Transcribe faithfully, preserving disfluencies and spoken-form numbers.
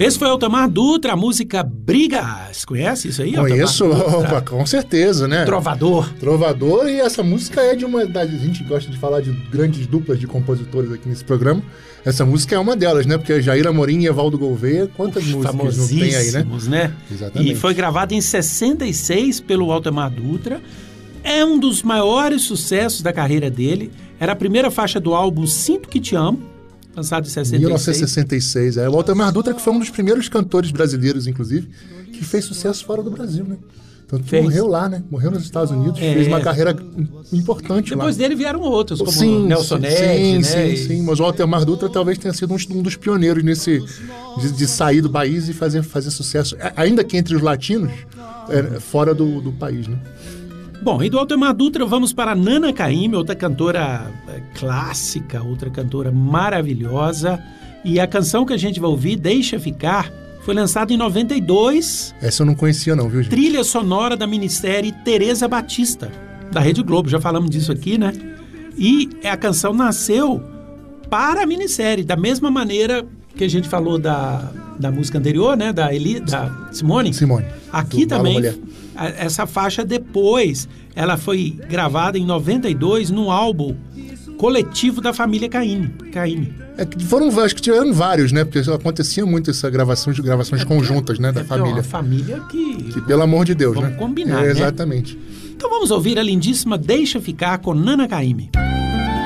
Esse foi Altamar Dutra, a música Brigas. Conhece isso aí? Conheço, opa, com certeza, né? Trovador. Trovador, e essa música é de uma... A gente gosta de falar de grandes duplas de compositores aqui nesse programa. Essa música é uma delas, né? Porque Jair Amorim e Evaldo Gouveia, quantas Uf, músicas não tem aí, né? né? Exatamente. E foi gravada em sessenta e seis pelo Altamar Dutra. É um dos maiores sucessos da carreira dele. Era a primeira faixa do álbum Sinto Que Te Amo, lançado em sessenta e seis. mil novecentos e sessenta e seis, é. O Altamar Dutra, que foi um dos primeiros cantores brasileiros, inclusive, que fez sucesso fora do Brasil, né? Tanto que morreu lá, né? Morreu nos Estados Unidos, é. fez uma carreira importante Depois lá. Depois dele vieram outros, como sim, Nelson sim, Ned, sim, né? Sim, e... sim, mas o Altamar Dutra talvez tenha sido um, um dos pioneiros nesse, de, de sair do país e fazer, fazer sucesso, ainda que entre os latinos, é, fora do, do país, né? Bom, e do Altamar Dutra vamos para Nana Caymmi, outra cantora clássica, outra cantora maravilhosa. E a canção que a gente vai ouvir, Deixa Ficar, foi lançada em noventa e dois. Essa eu não conhecia não, viu, gente? Trilha sonora da minissérie Teresa Batista, da Rede Globo. Já falamos disso aqui, né? E a canção nasceu para a minissérie, da mesma maneira que a gente falou da, da música anterior, né? Da, Eli, da Simone. Simone. Aqui também, essa faixa depois, ela foi gravada em noventa e dois num álbum coletivo da família Caymmi. Caymmi. É que foram, acho que tiveram vários, né? Porque acontecia muito essa gravação de gravações é conjuntas, né? Da é família. Uma família que... Que, pelo amor de Deus, vamos né? combinar, é, né? Exatamente. Então vamos ouvir a lindíssima Deixa Ficar com Nana Caymmi.